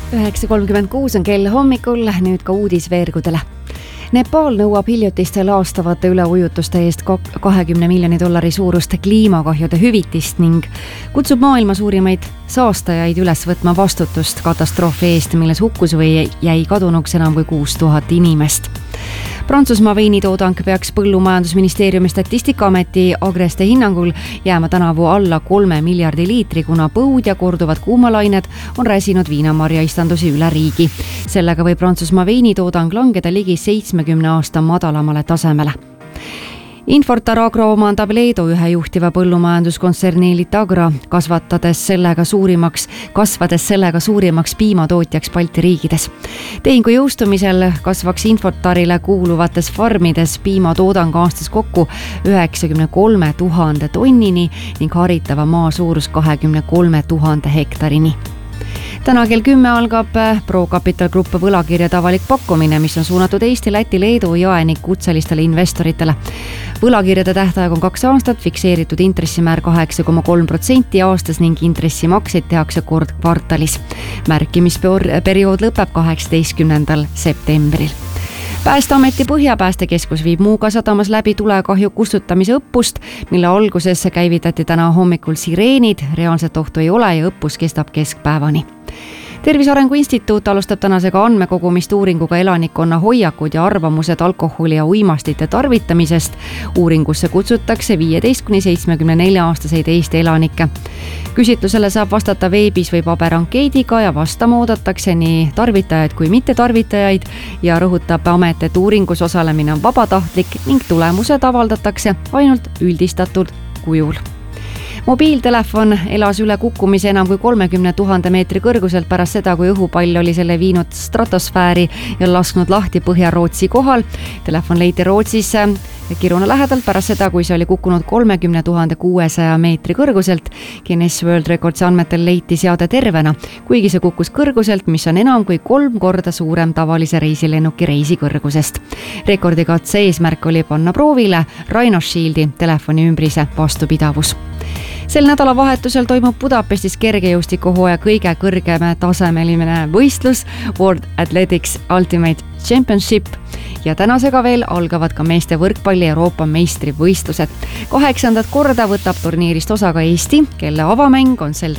9:36 on kell hommikul, nüüd ka uudis veergudele. Nepal nõuab hiljutiste laastavate üleujutuste eest $20 miljoni suurust kliimakahjude hüvitist ning kutsub maailma suurimaid saastajaid üles võtma vastutust katastroofi eest, milles hukkus või jäi kadunuks enam kui 6000 inimest. Prantsusmaa veinitoodang peaks Põllumajandusministeeriumi Statistikaameti Agreste hinnangul jääma tänavu alla 3 miljardi liitri, kuna põud ja korduvad kuumalained on räsinud viinamarjaistandusi üle riigi. Sellega võib Prantsusmaa veinitoodang langeda ligi 70 aasta madalamale tasemele. Infortar Agro omandab Leedu ühe juhtiva põllumajanduskontserni Litagra, kasvades sellega suurimaks piimatootjaks Balti riikides. Tehingu jõustumisel kasvaks Infortarile kuuluvates farmides piimatoodang aastas kokku 93 000 tonnini ning haritava maa suurus 23 000 hektarini. Täna kell 10 algab Pro Capital Group võlakirjade avalik pakkumine, mis on suunatud Eesti, Läti, Leedu ja ning kutselistele investoritele. Võlakirjade tähtaeg on 2 aastat, fikseeritud intressimäär 8,3% aastas ning intressimakseid tehakse kord kvartalis. Märkimisperiood lõpeb 18. septembril. Päästeameti Põhjapäästekeskus viib Muuga sadamas läbi tulekahju kustutamise õppust, mille alguses käivitati täna hommikul sireenid, reaalset ohtu ei ole ja õppus kestab keskpäevani. Tervise Arengu Instituut alustab tänasega andmekogumist uuringuga elanikkonna hoiakud ja arvamused alkoholi ja uimastite tarvitamisest. Uuringusse kutsutakse 15–74-aastaseid Eesti elanikke. Küsitlusele saab vastata veebis või paberankeediga ja vastama oodatakse nii tarvitajaid kui mittetarvitajaid ja rõhutab amet, et uuringus osalemine on vabatahtlik ning tulemused avaldatakse ainult üldistatud kujul. Mobiiltelefon elas üle kukkumise enam kui 30 000 meetri kõrguselt pärast seda, kui õhupall oli selle viinud stratosfääri ja lasknud lahti Põhja-Rootsi kohal. Telefon leiti Rootsis Kiruna lähedalt pärast seda, kui see oli kukkunud 30 600 meetri kõrguselt. Guinness World Recordsi andmetel leiti seade tervena, kuigi see kukkus kõrguselt, mis on enam kui 3 korda suurem tavalise reisilennuki reisikõrgusest. Rekordikatse eesmärk oli panna proovile Rhino Shieldi telefoni ümbrise vastupidavus. Sel nädalavahetusel toimub Budapestis kergejõustikuhooaja kõige kõrgem tasemeline võistlus World Athletics Ultimate Championship ja tänasega veel algavad ka meeste võrkpalli Euroopa meistrivõistlused. 8. korda võtab turniirist osa ka Eesti, kelle avamäng on sel